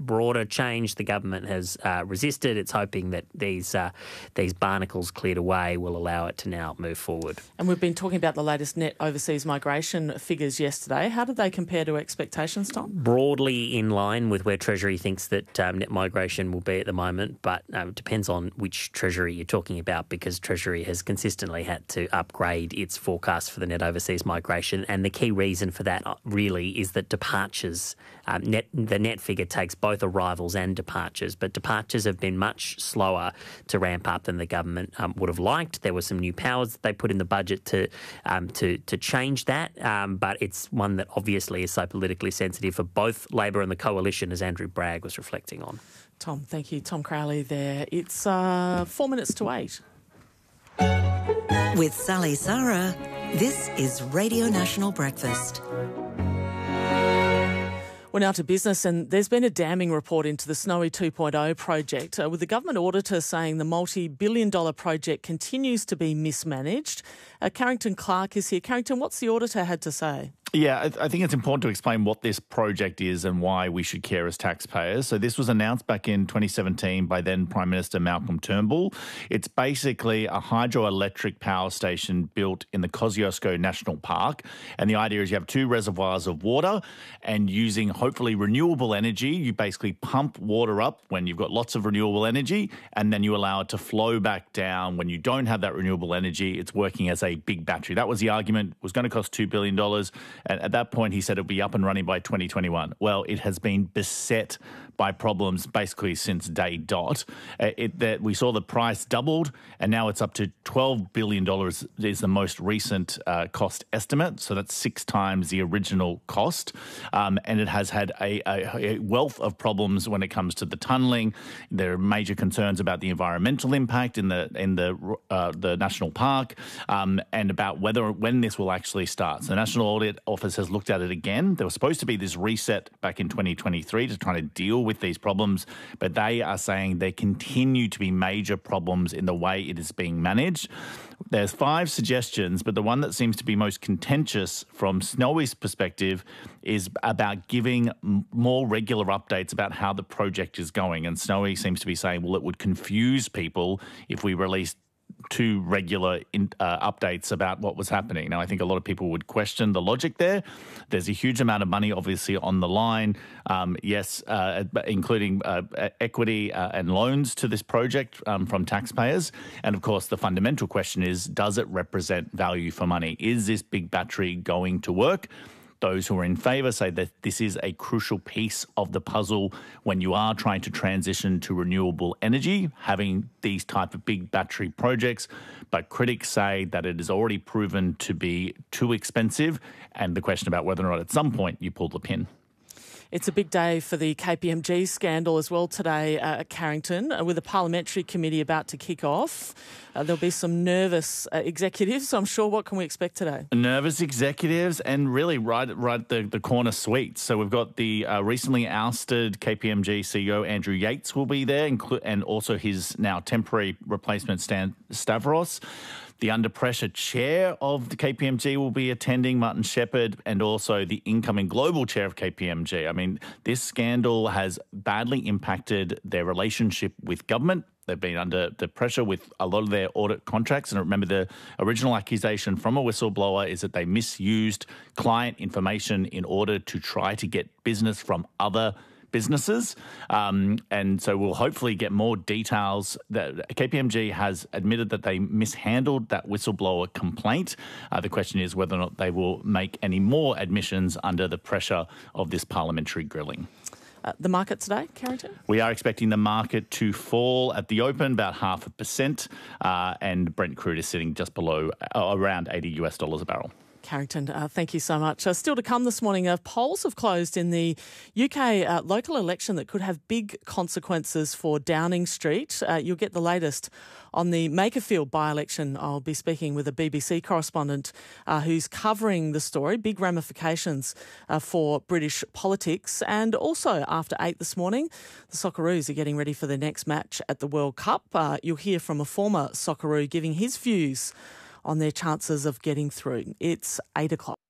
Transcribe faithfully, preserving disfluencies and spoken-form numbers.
broader change the government has uh, resisted. It's hoping that these uh, these barnacles cleared away will allow it to now move forward. And we've been talking about the latest net overseas migration figures yesterday. How did they compare to expectations, Tom? Broadly in line with where Treasury thinks that um, net migration will be at the moment, but um, it depends on which Treasury you're talking about, because Treasury has consistently had to upgrade its forecast for the net overseas migration, and the key reason for that really is that departures, um, net the net figure takes both arrivals and departures, but departures have been much slower to ramp up than the government um, would have liked. There were some new powers that they put in the budget to um, to to change that, um, but it's one that obviously is so politically sensitive for both Labor and the coalition, as Andrew Bragg was reflecting on. Tom, thank you. Tom Crowley there. It's uh, four minutes to eight. With Sally Sarah, this is Radio National Breakfast. We're now to business, and there's been a damning report into the Snowy two point oh project, uh, with the government auditor saying the multi-billion dollar project continues to be mismanaged. Uh, Carrington Clark is here. Carrington, what's the auditor had to say? Yeah, I think it's important to explain what this project is and why we should care as taxpayers. So this was announced back in twenty seventeen by then Prime Minister Malcolm Turnbull. It's basically a hydroelectric power station built in the Kosciuszko National Park. And the idea is you have two reservoirs of water, and using hopefully renewable energy, you basically pump water up when you've got lots of renewable energy, and then you allow it to flow back down when you don't have that renewable energy. It's working as a big battery. That was the argument. It was going to cost two billion dollars. And at that point, he said it would be up and running by twenty twenty-one. Well, it has been beset by problems basically since day dot. Uh, it, that we saw the price doubled, and now it's up to twelve billion dollars is the most recent uh, cost estimate. So that's six times the original cost. Um, and it has had a, a, a wealth of problems when it comes to the tunnelling. There are major concerns about the environmental impact in the in the uh, the national park, um, and about whether when this will actually start. So the National Audit Office has looked at it again. There was supposed to be this reset back in twenty twenty-three to try to deal with these problems, but they are saying there continue to be major problems in the way it is being managed. There's five suggestions, but the one that seems to be most contentious from Snowy's perspective is about giving more regular updates about how the project is going. And Snowy seems to be saying, well, it would confuse people if we released two regular in, uh, updates about what was happening. Now, I think a lot of people would question the logic there. There's a huge amount of money, obviously, on the line. Um, yes, uh, including uh, equity uh, and loans to this project um, from taxpayers. And, of course, the fundamental question is, does it represent value for money? Is this big battery going to work? Those who are in favour say that this is a crucial piece of the puzzle when you are trying to transition to renewable energy, having these type of big battery projects. But critics say that it is already proven to be too expensive, and the question about whether or not at some point you pull the pin. It's a big day for the K P M G scandal as well today uh, at Carrington, uh, with the parliamentary committee about to kick off. Uh, there'll be some nervous uh, executives, so I'm sure. What can we expect today? Nervous executives, and really right, right at the, the corner suites. So we've got the uh, recently ousted K P M G C E O Andrew Yates will be there, inclu- and also his now temporary replacement Stan Stavros. The under pressure chair of the K P M G will be attending, Martin Shepherd, and also the incoming global chair of K P M G. I mean, this scandal has badly impacted their relationship with government. They've been under the pressure with a lot of their audit contracts. And remember, the original accusation from a whistleblower is that they misused client information in order to try to get business from other businesses. Um, and so we'll hopefully get more details. That K P M G has admitted that they mishandled that whistleblower complaint. Uh, the question is whether or not they will make any more admissions under the pressure of this parliamentary grilling. Uh, the market today, Carrington? We are expecting the market to fall at the open about half a percent, uh, and Brent crude is sitting just below uh, around eighty US dollars a barrel. Carrington, uh, thank you so much. Uh, still to come this morning, uh, polls have closed in the U K uh, local election that could have big consequences for Downing Street. Uh, you'll get the latest on the Makerfield by-election. I'll be speaking with a B B C correspondent uh, who's covering the story, big ramifications uh, for British politics. And also after eight this morning, the Socceroos are getting ready for their next match at the World Cup. Uh, you'll hear from a former Socceroo giving his views on their chances of getting through. It's eight o'clock.